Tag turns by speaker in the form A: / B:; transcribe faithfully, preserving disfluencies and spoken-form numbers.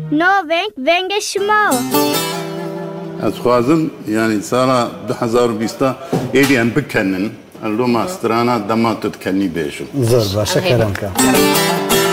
A: نوینگ ونگ شما
B: از خوازم یعنی سال دو هزار و بیست ایدی ام بکنن اللو ماسترانا دماتت کنی بیشو
C: زۆر باشە کەرەمکە